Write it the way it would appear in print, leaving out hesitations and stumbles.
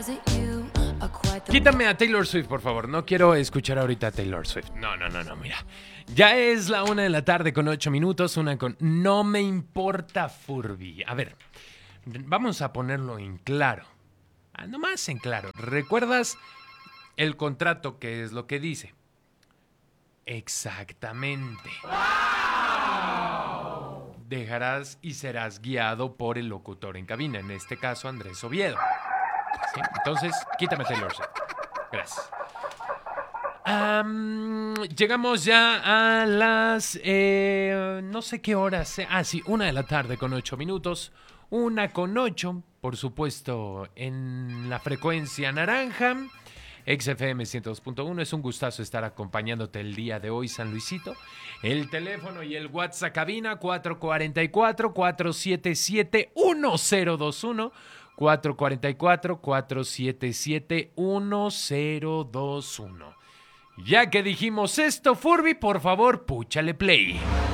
Quítame a Taylor Swift, por favor. No quiero escuchar ahorita a Taylor Swift. No, mira. Ya es la 1:00 con 8 minutos. No me importa, Furby. A ver, vamos a ponerlo en claro. Nomás en claro. ¿Recuerdas el contrato? ¿Qué es lo que dice? Exactamente. ¡Wow! Dejarás y serás guiado por el locutor en cabina. En este caso, Andrés Oviedo. ¿Sí? Entonces, quítame Taylor Swift. Gracias. Llegamos ya a las... no sé qué horas. Sí, 1:00 con 8 minutos. 1:08, por supuesto, en la frecuencia naranja. XFM 102.1. Es un gustazo estar acompañándote el día de hoy, San Luisito. El teléfono y el WhatsApp cabina 444-477-1021. 444-477-1021. Ya que dijimos esto, Furby, por favor, púchale play.